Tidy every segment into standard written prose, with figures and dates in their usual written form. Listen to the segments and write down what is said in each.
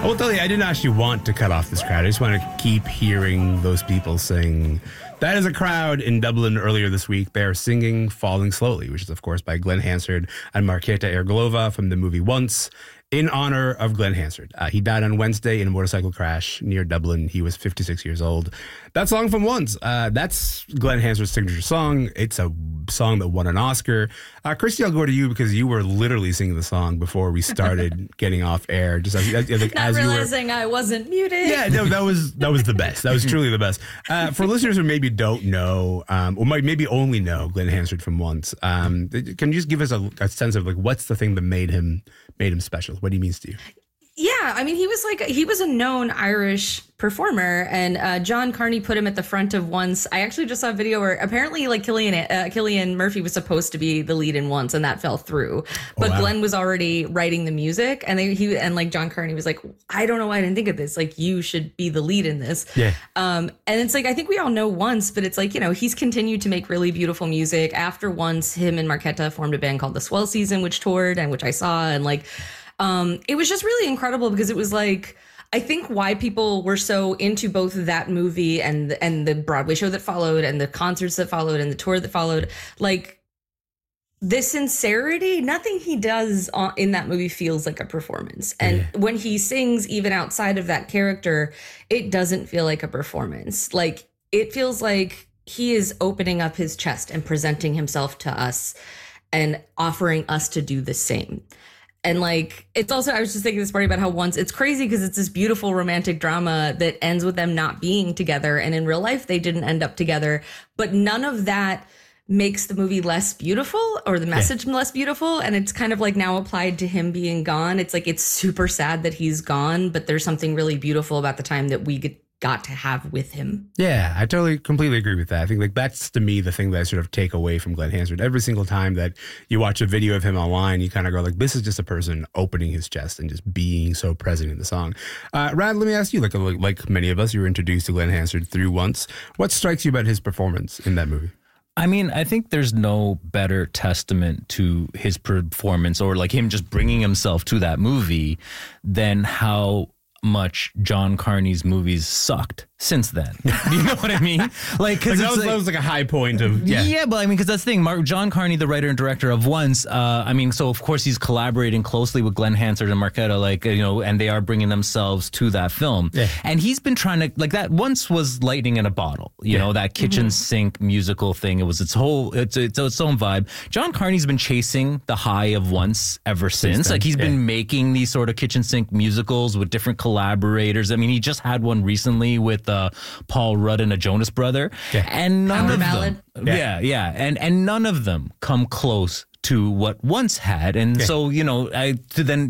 I will tell you, I didn't actually want to cut off this crowd. I just want to keep hearing those people sing. That is a crowd in Dublin earlier this week. They are singing Falling Slowly, which is, of course, by Glenn Hansard and Markéta Irglová from the movie Once, in honor of Glenn Hansard. He died on Wednesday in a motorcycle crash near Dublin. He was 56 years old. That song from Once, that's Glenn Hansard's signature song. It's a song that won an Oscar. Christy, I'll go to you because you were literally singing the song before we started getting off air. Just Not realizing I wasn't muted. Yeah, no, that was the best. That was truly the best. For listeners who maybe don't know, or might maybe only know Glenn Hansard from Once, can you just give us a sense of like what's the thing that made him special? What he means to you? Yeah, I mean, he was a known Irish performer, and John Carney put him at the front of Once. I actually just saw a video where apparently like Cillian Murphy was supposed to be the lead in Once, and that fell through. But wow. Glenn was already writing the music, and like John Carney was like, I don't know why I didn't think of this. Like, you should be the lead in this. Yeah. And it's like, I think we all know Once, but it's like, you know, he's continued to make really beautiful music. After Once, him and Markéta formed a band called The Swell Season, which toured and which I saw, and like. It was just really incredible because it was like, I think why people were so into both that movie and the Broadway show that followed and the concerts that followed and the tour that followed, like the sincerity, nothing he does in that movie feels like a performance. And when he sings, even outside of that character, it doesn't feel like a performance. Like it feels like he is opening up his chest and presenting himself to us and offering us to do the same. And like, it's also, I was just thinking this morning about how Once, it's crazy because it's this beautiful romantic drama that ends with them not being together. And in real life, they didn't end up together. But none of that makes the movie less beautiful or the message less beautiful. And it's kind of like now applied to him being gone. It's like, it's super sad that he's gone, but there's something really beautiful about the time that we got to have with him. Yeah, I completely agree with that. I think like that's to me the thing that I sort of take away from Glenn Hansard. Every single time that you watch a video of him online, you kind of go like, this is just a person opening his chest and just being so present in the song. Rad, let me ask you, like many of us, you were introduced to Glenn Hansard through Once. What strikes you about his performance in that movie? I mean, I think there's no better testament to his performance or like him just bringing himself to that movie than how much John Carney's movies sucked since then. You know what I mean? Like, cause that was like a high point of but I mean, because that's the thing. John Carney, the writer and director of Once, I mean, so of course he's collaborating closely with Glenn Hansard and Markéta, like, you know, and they are bringing themselves to that film. Yeah. And he's been trying to, like, that Once was lightning in a bottle, you know, that kitchen sink musical thing. It was its own vibe. John Carney's been chasing the high of Once ever since. Like, he's been making these sort of kitchen sink musicals with different collaborators. I mean, he just had one recently with Paul Rudd and a Jonas Brother, and none of them, and none of them come close to what Once had. And so, you know, when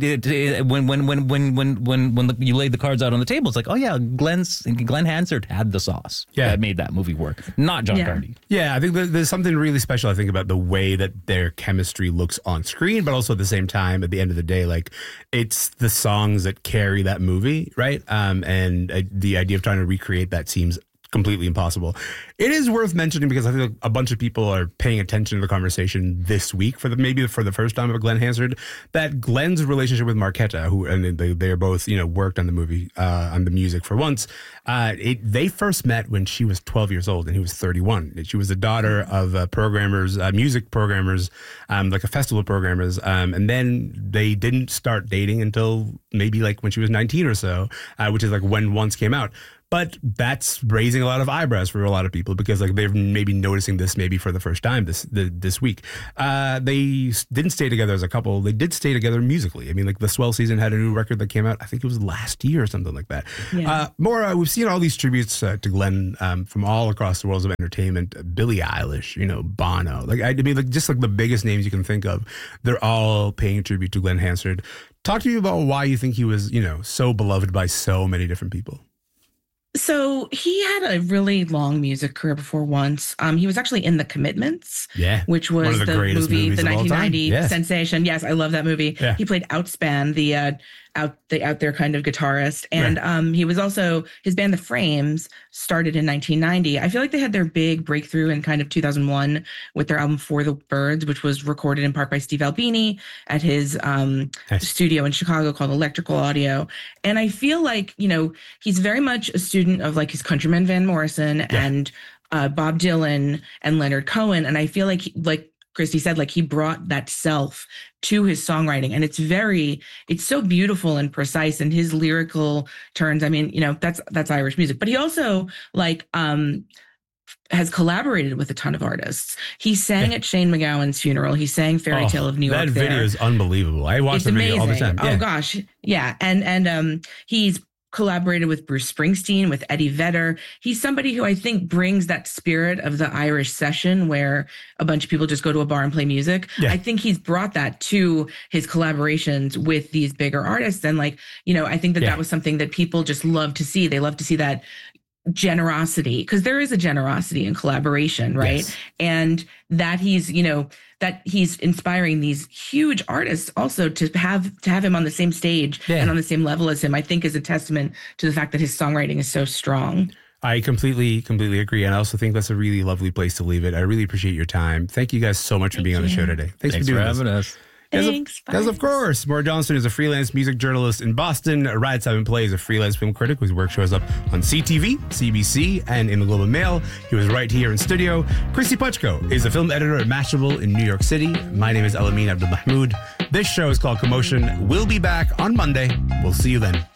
you laid the cards out on the table, it's like, oh yeah, Glenn Hansard had the sauce that made that movie work, not John Carney. Yeah, I think there's something really special, I think, about the way that their chemistry looks on screen, but also at the same time, at the end of the day, like, it's the songs that carry that movie, right? And the idea of trying to recreate that seems completely impossible. It is worth mentioning because I think a bunch of people are paying attention to the conversation this week maybe for the first time of Glenn Hansard, that Glenn's relationship with Markéta, and they are both, you know, worked on the movie, on the music for Once. They first met when she was 12 years old and he was 31. She was the daughter of programmers, music programmers, like a festival programmers. And then they didn't start dating until maybe like when she was 19 or so, which is like when Once came out. But that's raising a lot of eyebrows for a lot of people because like they're maybe noticing this maybe for the first time this week. They didn't stay together as a couple. They did stay together musically. I mean, like the Swell Season had a new record that came out. I think it was last year or something like that. Yeah. Maura, we've seen all these tributes to Glenn from all across the worlds of entertainment. Billie Eilish, you know, Bono. Like I mean, like just like the biggest names you can think of. They're all paying tribute to Glenn Hansard. Talk to me about why you think he was, you know, so beloved by so many different people. So he had a really long music career before Once. He was actually in The Commitments, which was one of the greatest movie, movies the of all time. 1990 sensation. Yes, I love that movie. Yeah. He played Outspan, the out there kind of guitarist, and he was also, his band The Frames started in 1990. I feel like they had their big breakthrough in kind of 2001 with their album For the Birds, which was recorded in part by Steve Albini at his studio in Chicago called Electrical Audio. And I feel like, you know, he's very much a student of like his countryman Van Morrison and Bob Dylan and Leonard Cohen. And I feel like, like Christy said, like he brought that self to his songwriting, and it's so beautiful and precise, and his lyrical turns. I mean, you know, that's Irish music, but he also like, has collaborated with a ton of artists. He sang at Shane MacGowan's funeral. He sang Fairy Tale of New York. That video is unbelievable. I watch the video all the time. Oh gosh. Yeah. And he's collaborated with Bruce Springsteen, with Eddie Vedder. He's somebody who I think brings that spirit of the Irish session where a bunch of people just go to a bar and play music. Yeah. I think he's brought that to his collaborations with these bigger artists. And like, you know, I think that was something that people just love to see. They love to see that generosity, because there is a generosity in collaboration, right? Yes. And that he's, you know, that he's inspiring these huge artists also to have him on the same stage and on the same level as him, I think is a testament to the fact that his songwriting is so strong. I completely agree. And I also think that's a really lovely place to leave it. I really appreciate your time. Thank you guys so much for being on the show today. Thanks for having us. Thanks. Because of course, Maura Johnston is a freelance music journalist in Boston. Rad 7 Play is a freelance film critic whose work shows up on CTV, CBC, and in the Globe and Mail. He was right here in studio. Christy Puchko is a film editor at Mashable in New York City. My name is Elamin Abdulmahmoud. This show is called Commotion. We'll be back on Monday. We'll see you then.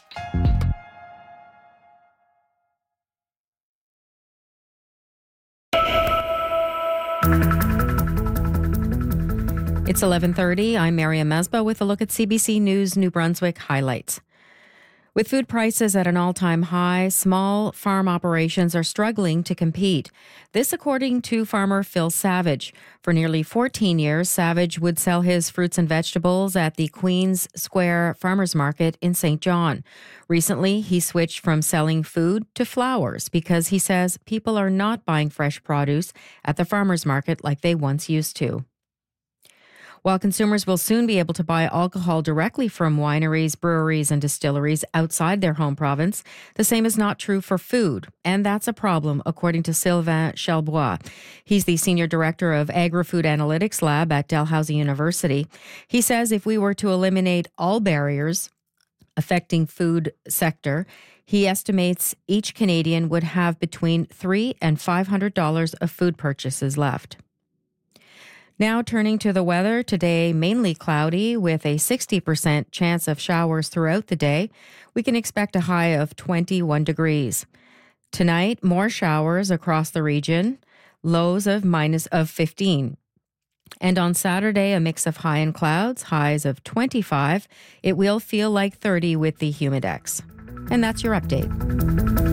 It's 11:30. I'm Maria Mesba with a look at CBC News New Brunswick highlights. With food prices at an all-time high, small farm operations are struggling to compete. This according to farmer Phil Savage. For nearly 14 years, Savage would sell his fruits and vegetables at the Queen's Square Farmers Market in St. John. Recently, he switched from selling food to flowers because he says people are not buying fresh produce at the farmers market like they once used to. While consumers will soon be able to buy alcohol directly from wineries, breweries, and distilleries outside their home province, the same is not true for food. And that's a problem, according to Sylvain Chalbois. He's the Senior Director of Agri-Food Analytics Lab at Dalhousie University. He says if we were to eliminate all barriers affecting food sector, he estimates each Canadian would have between $300 and $500 of food purchases left. Now turning to the weather, today mainly cloudy with a 60% chance of showers throughout the day. We can expect a high of 21 degrees. Tonight, more showers across the region, lows of 15. And on Saturday, a mix of high and clouds, highs of 25. It will feel like 30 with the Humidex. And that's your update.